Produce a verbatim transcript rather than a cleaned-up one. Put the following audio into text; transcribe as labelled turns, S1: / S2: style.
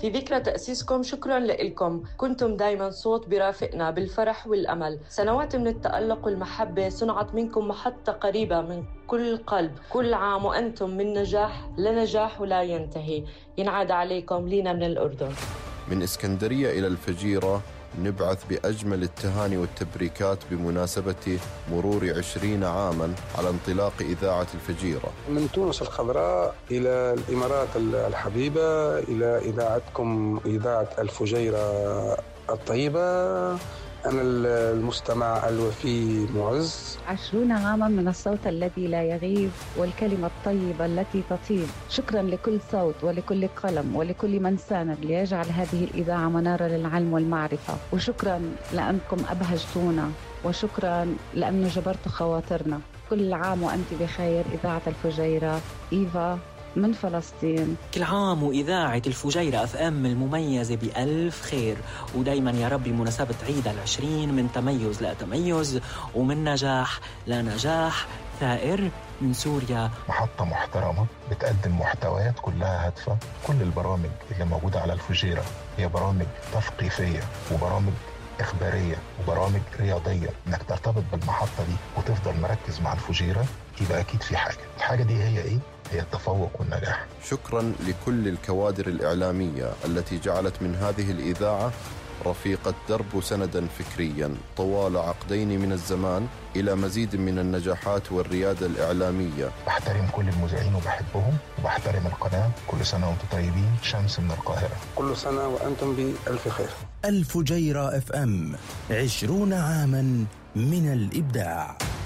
S1: في ذكرى تأسيسكم. شكراً لكم، كنتم دايماً صوت برافقنا بالفرح والأمل. سنوات من التألق والمحبة صنعت منكم محطة قريبة من كل قلب. كل عام وأنتم من نجاح لنجاح ولا ينتهي. ينعاد عليكم لينا من الأردن.
S2: من إسكندرية إلى الفجيرة نبعث بأجمل التهاني والتبريكات بمناسبة مرور عشرين عاماً على انطلاق إذاعة الفجيرة.
S3: من تونس الخضراء إلى الإمارات الحبيبة، إلى إذاعتكم إذاعة الفجيرة الطيبة. أنا المستمع الوفي معز.
S4: عشرون عاما من الصوت الذي لا يغيب والكلمة الطيبة التي تطيب. شكرا لكل صوت ولكل قلم ولكل من ساند ليجعل هذه الإذاعة منارة للعلم والمعرفة. وشكرا لأنكم أبهجتونا، وشكرا لأنه جبرتوا خواطرنا. كل عام وأنت بخير إذاعة الفجيرة. إيفا من فلسطين.
S5: كل عام وإذاعة الفجيرة أف أم المميزة بألف خير، ودايما يا رب بمناسبة عيد العشرين من تميز لتميز ومن نجاح لنجاح. ثائر من سوريا.
S6: محطة محترمة بتقدم محتويات كلها هادفة. كل البرامج اللي موجودة على الفجيرة هي برامج تثقيفية وبرامج إخبارية وبرامج رياضية. إنك ترتبط بالمحطة دي وتفضل مركز مع الفجيرة يبقى أكيد في حاجة. الحاجة دي هي إيه؟ هي التفوق والنجاح.
S2: شكرا لكل الكوادر الإعلامية التي جعلت من هذه الإذاعة رفيقة درب سندا فكريا طوال عقدين من الزمان إلى مزيد من النجاحات والريادة الإعلامية.
S6: بحترم كل المذيعين وبحبهم وبحترم القناة. كل سنة وانتم طيبين. شمس من القاهرة.
S3: كل سنة وأنتم بألف خير.
S7: الفجيرة اف ام، عشرون عاما من الإبداع.